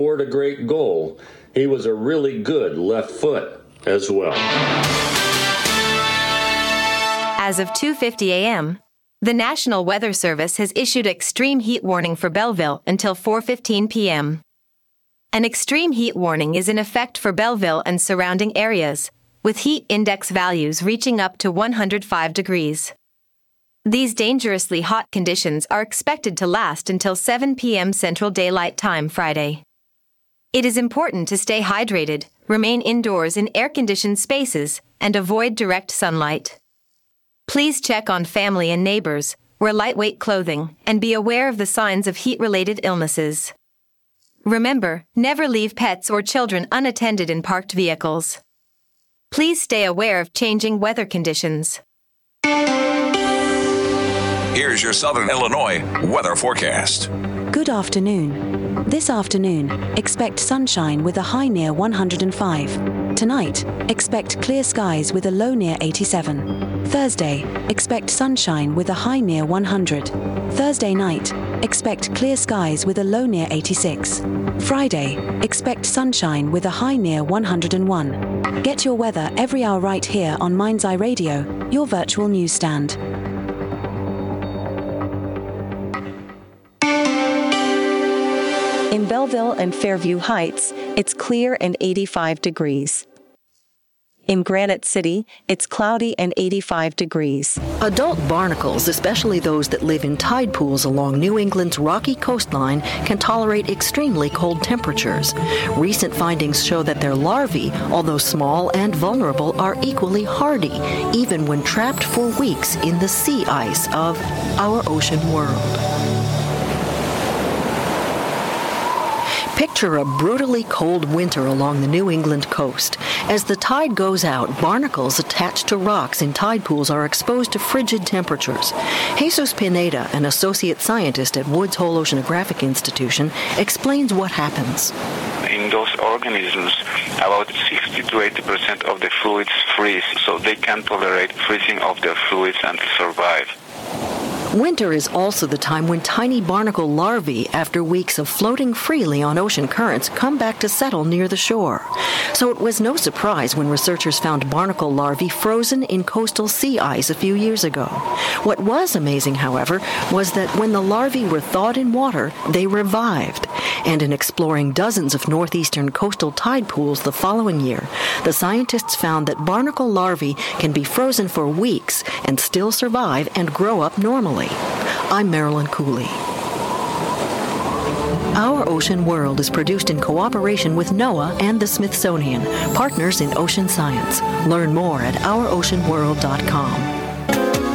scored a great goal. He was a really good left foot as well. As of 2:50 a.m., the National Weather Service has issued extreme heat warning for Belleville until 4:15 p.m. An extreme heat warning is in effect for Belleville and surrounding areas, with heat index values reaching up to 105 degrees. These dangerously hot conditions are expected to last until 7 p.m. Central Daylight Time Friday. It is important to stay hydrated, remain indoors in air-conditioned spaces, and avoid direct sunlight. Please check on family and neighbors, wear lightweight clothing, and be aware of the signs of heat-related illnesses. Remember, never leave pets or children unattended in parked vehicles. Please stay aware of changing weather conditions. Here's your Southern Illinois weather forecast. Good afternoon. This afternoon, expect sunshine with a high near 105. Tonight, expect clear skies with a low near 87. Thursday, expect sunshine with a high near 100. Thursday night, expect clear skies with a low near 86. Friday, expect sunshine with a high near 101. Get your weather every hour right here on Mind's Eye Radio, your virtual newsstand. In Belleville and Fairview Heights, it's clear and 85 degrees. In Granite City, it's cloudy and 85 degrees. Adult barnacles, especially those that live in tide pools along New England's rocky coastline, can tolerate extremely cold temperatures. Recent findings show that their larvae, although small and vulnerable, are equally hardy, even when trapped for weeks in the sea ice of our ocean world. Picture a brutally cold winter along the New England coast. As the tide goes out, barnacles attached to rocks in tide pools are exposed to frigid temperatures. Jesus Pineda, an associate scientist at Woods Hole Oceanographic Institution, explains what happens. In those organisms, about 60 to 80% of the fluids freeze, so they can tolerate freezing of their fluids and survive. Winter is also the time when tiny barnacle larvae, after weeks of floating freely on ocean currents, come back to settle near the shore. So it was no surprise when researchers found barnacle larvae frozen in coastal sea ice a few years ago. What was amazing, however, was that when the larvae were thawed in water, they revived. And in exploring dozens of northeastern coastal tide pools the following year, the scientists found that barnacle larvae can be frozen for weeks and still survive and grow up normally. I'm Marilyn Cooley. Our Ocean World is produced in cooperation with NOAA and the Smithsonian, partners in ocean science. Learn more at ouroceanworld.com.